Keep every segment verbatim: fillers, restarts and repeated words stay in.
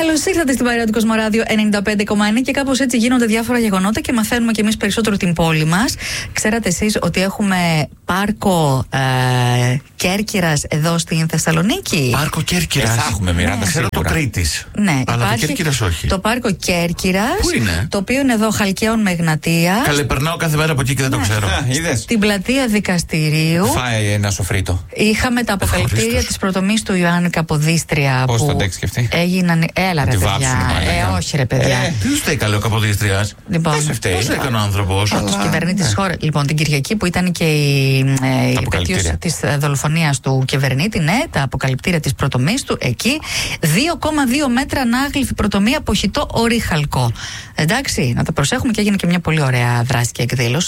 Καλώς ήρθατε στην παρέα του Κοσμοράδιο ενενήντα πέντε κόμμα ένα και κάπως έτσι γίνονται διάφορα γεγονότα και μαθαίνουμε κι εμείς περισσότερο την πόλη μας. Ξέρατε εσείς ότι έχουμε πάρκο ε, Κέρκυρας εδώ στην Θεσσαλονίκη? Πάρκο Κέρκυρας. Ε, θα έχουμε, Μιράντα, ναι. Ξέρω το Κρήτης. Ναι, αλλά το Κέρκυρας όχι. Το πάρκο Κέρκυρας. Πού είναι? Το οποίο είναι εδώ Χαλκαίων με Εγνατία. Καλέ, περνάω κάθε μέρα από εκεί και δεν ναι. το ξέρω. Είδες. Στην πλατεία Δικαστηρίου. Φάει ένα σοφρίτο. Είχαμε τα αποκαλυπτήρια της πρωτομής του Ιωάννη Καποδίστρια. Πώς που το αντέξει και αυτή? έγιναν. Έλα ρε παιδιά. Ε, όχι ρε παιδιά. Ε, τι του φταίει καλέ ο Καποδίστριας? Λοιπόν, πώς έκανε ο άνθρωπος? Ο κυβερνήτης της χώρας. Λοιπόν, την Κυριακή που ήταν και η, ε, η επέτειος της δολοφονίας του κυβερνήτη, ναι, τα αποκαλυπτήρια της πρωτομής του, εκεί δύο κόμμα δύο μέτρα ανάγλυφη πρωτομή από χιτό ορίχαλκο. Εντάξει, να τα προσέχουμε και έγινε και μια πολύ ωραία δράση και εκδήλωση.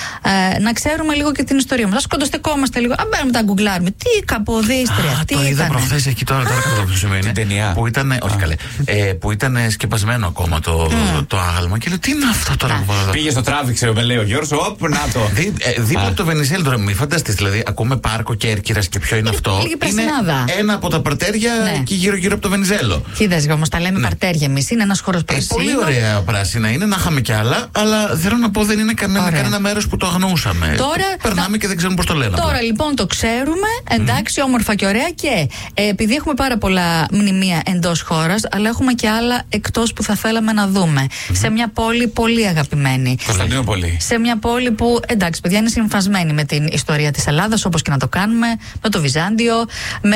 Ε, να ξέρουμε λίγο και την ιστορία μας. Να σκοντοστεκόμαστε λίγο. Αν μπαίνουμε να τα γκουγκλάρουμε. Τι Καποδίστρια, Α, τι το είδα προχθές εκεί τώρα, τώρα κατά ποιο σημαίνει. Την ταινία. Που ήταν, όχι καλέ, ε, που ήταν σκεπασμένο ακόμα το, mm. το άγαλμα και λέω τι είναι αυτό τώρα που βάλω. Πήγε στο τράβηξε, με λέει ο Γιώργος, όπ, να το. Δί, ε, δίπλα από το Βενιζέλο τώρα, μην φανταστείς, δηλαδή, ακούμε πάρκο Κέρκυρας και ποιο είναι αυτό. Λίγη πρασινάδα. Είναι ένα από τα παρτέρια ναι. εκεί γύρω-γύρω από το Βενιζέλο. Κοίτας όμως, τα λέμε ναι. παρτέρια εμείς, είναι ένας χώρος πρασίνο. Ε, πολύ ωραία πράσινα είναι, να είχαμε κι άλλα, αλλά θέλω να πω δεν είναι κανένα, κανένα μέρος που το αγνοούσαμε. Τώρα, περνάμε να... και δεν ξέρουμε πώς το λένε. Τώρα απλά. Λοιπόν το ξέρουμε, εντάξει, mm. όμορφα και ωραία και ε, επειδή έχουμε πάρα πολλά μνημεία εντός χώρας, αλλά έχουμε και άλλα εκτός που θα θέλαμε να δούμε. Mm-hmm. Σε μια πόλη πολύ αγαπημένη. Κωνσταντινούπολη. Σε μια πόλη που, εντάξει, παιδιά, είναι συμφασμένη με την ιστορία της Ελλάδας, όπως και να το κάνουμε, με το Βυζάντιο, με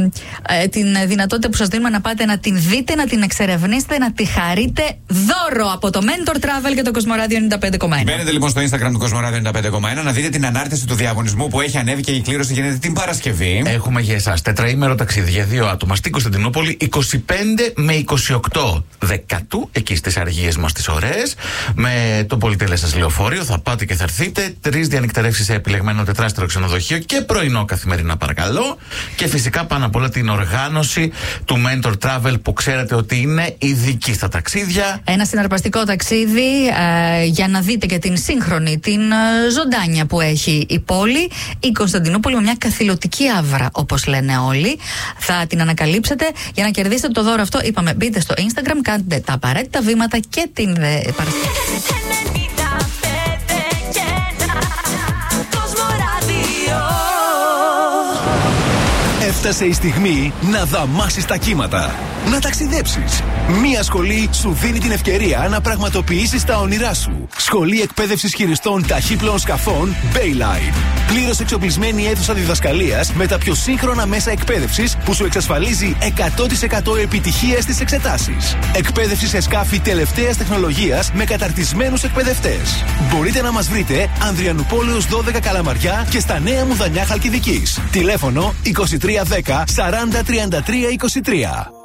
ε, την δυνατότητα που σας δίνουμε να πάτε να την δείτε, να την εξερευνήσετε, να τη χαρείτε δώρο από το Mentor Travel και το Κοσμοράδιο ενενήντα πέντε κόμμα ένα. Μπαίνετε λοιπόν στο Instagram του Κοσμοράδιο ενενήντα πέντε κόμμα ένα να δείτε την ανάρτηση του διαγωνισμού που έχει ανέβει και η κλήρωση γίνεται την Παρασκευή. Έχουμε για εσάς τετραήμερο ταξίδι για δύο άτομα στην Κωνσταντινούπολη είκοσι πέντε με είκοσι οκτώ Δεκατού, εκεί στις αργίες μας τις ωραίες, με το πολυτελές σας λεωφορείο. Θα πάτε και θα έρθετε. Τρεις διανυκτερεύσεις σε επιλεγμένο τετράστερο ξενοδοχείο και πρωινό καθημερινά, παρακαλώ. Και φυσικά πάνω απ' όλα την οργάνωση του Mentor Travel που ξέρετε ότι είναι ειδική στα ταξίδια. Ένα συναρπαστικό ταξίδι ε, για να δείτε και την σύγχρονη, την ε, ζωντάνια που έχει η πόλη. Η Κωνσταντινούπολη με μια καθηλωτική άβρα, όπως λένε όλοι. Θα την ανακαλύψετε. Για να κερδίσετε το δώρο αυτό, είπαμε, μπείτε στο Instagram, κάντε τα απαραίτητα βήματα και την ε, Παρασκευή. Έφτασε η στιγμή να δαμάσεις τα κύματα. Να ταξιδέψεις. Μία σχολή σου δίνει την ευκαιρία να πραγματοποιήσεις τα όνειρά σου. Σχολή εκπαίδευσης χειριστών ταχύπλων σκαφών Bayline. Πλήρως εξοπλισμένη αίθουσα διδασκαλίας με τα πιο σύγχρονα μέσα εκπαίδευσης που σου εξασφαλίζει εκατό τοις εκατό επιτυχία στις εξετάσεις. Εκπαίδευση σε σκάφη τελευταίας τεχνολογίας με καταρτισμένους εκπαιδευτές. Μπορείτε να μας βρείτε Ανδριανουπόλεως δώδεκα Καλαμαριά και στα Νέα Μουδανιά Χαλκιδικής. Τηλέφωνο είκοσι τρία δέκα σαράντα τριάντα τρία είκοσι τρία.